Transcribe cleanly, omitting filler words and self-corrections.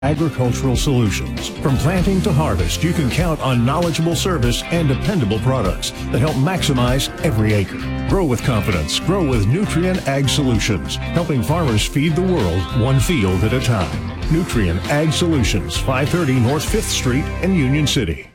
Agricultural Solutions. From planting to harvest, you can count on knowledgeable service and dependable products that help maximize every acre. Grow with confidence. Grow with Nutrien Ag Solutions, helping farmers feed the world one field at a time. Nutrien Ag Solutions, 530 North 5th Street in Union City.